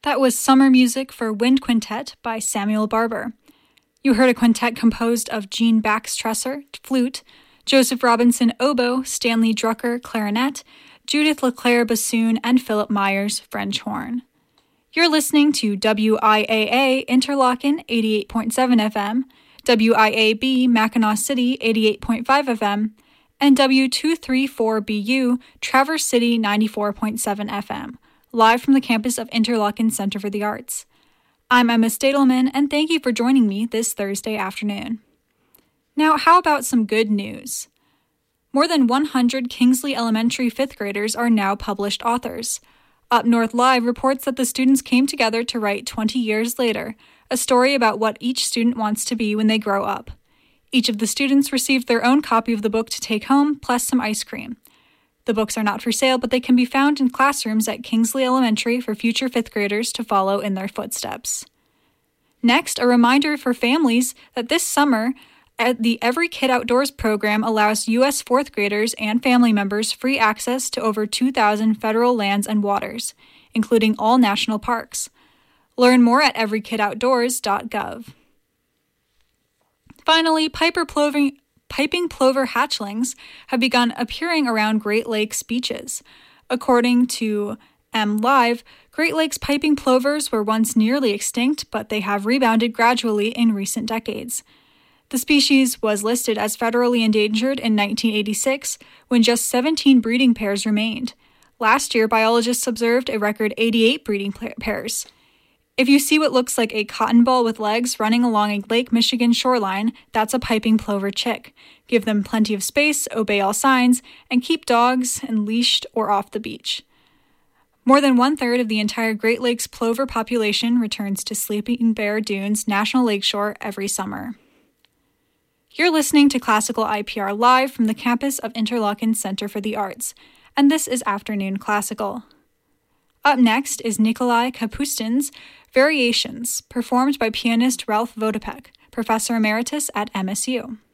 That was Summer Music for Wind Quintet by Samuel Barber. You heard a quintet composed of Jean Baxtresser, flute, Joseph Robinson, oboe, Stanley Drucker, clarinet, Judith LeClaire, bassoon, and Philip Myers, French horn. You're listening to WIAA Interlochen 88.7 FM, WIAB Mackinac City 88.5 FM, and W234BU Traverse City 94.7 FM, live from the campus of Interlochen Center for the Arts. I'm Emma Stadelman, and thank you for joining me this Thursday afternoon. Now, how about some good news? More than 100 Kingsley Elementary 5th graders are now published authors. Up North Live reports that the students came together to write 20 years later, a story about what each student wants to be when they grow up. Each of the students received their own copy of the book to take home, plus some ice cream. The books are not for sale, but they can be found in classrooms at Kingsley Elementary for future 5th graders to follow in their footsteps. Next, a reminder for families that this summer, the Every Kid Outdoors program allows U.S. 4th graders and family members free access to over 2,000 federal lands and waters, including all national parks. Learn more at everykidoutdoors.gov. Finally, piping plover hatchlings have begun appearing around Great Lakes beaches. According to MLive, Great Lakes piping plovers were once nearly extinct, but they have rebounded gradually in recent decades. The species was listed as federally endangered in 1986, when just 17 breeding pairs remained. Last year, biologists observed a record 88 breeding pairs. If you see what looks like a cotton ball with legs running along a Lake Michigan shoreline, that's a piping plover chick. Give them plenty of space, obey all signs, and keep dogs leashed or off the beach. More than 1/3 of the entire Great Lakes plover population returns to Sleeping Bear Dunes National Lakeshore every summer. You're listening to Classical IPR live from the campus of Interlochen Center for the Arts, and this is Afternoon Classical. Up next is Nikolai Kapustin's Variations, performed by pianist Ralph Vodopek, professor emeritus at MSU.